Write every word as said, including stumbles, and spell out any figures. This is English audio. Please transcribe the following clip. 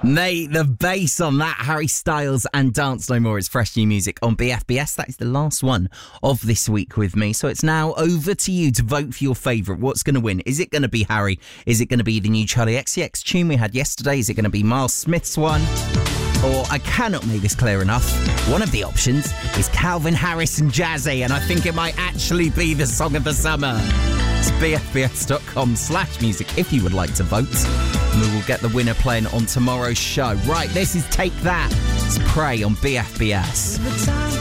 Mate, the bass on that, Harry Styles and Dance No More. It's fresh new music on B F B S. That is the last one of this week with me. So it's now over to you to vote for your favourite. What's going to win? Is it going to be Harry? Is it going to be the new Charlie X C X tune we had yesterday? Is it going to be Miles Smith's one? Or, I cannot make this clear enough, one of the options is Calvin Harris and Jazzy, and I think it might actually be the song of the summer. It's bfbs.com slash music if you would like to vote. And we will get the winner playing on tomorrow's show. Right, this is Take That. It's Prey on B F B S.